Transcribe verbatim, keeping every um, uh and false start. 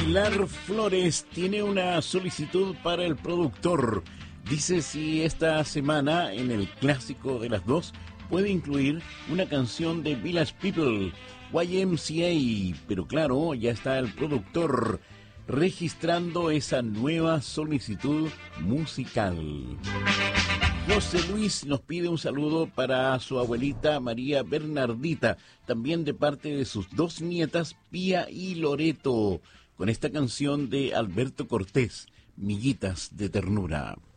Pilar Flores tiene una solicitud para el productor. Dice si esta semana en el clásico de las dos puede incluir una canción de Village People, Y M C A, pero claro, ya está el productor registrando esa nueva solicitud musical. José Luis nos pide un saludo para su abuelita María Bernardita, también de parte de sus dos nietas Pía y Loreto, con esta canción de Alberto Cortés, Miguitas de Ternura.